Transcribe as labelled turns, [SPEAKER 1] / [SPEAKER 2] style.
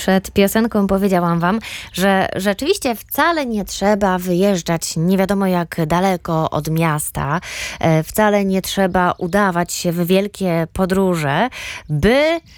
[SPEAKER 1] Przed piosenką powiedziałam wam, że rzeczywiście wcale nie trzeba wyjeżdżać nie wiadomo jak daleko od miasta. Wcale nie trzeba udawać się w wielkie podróże, by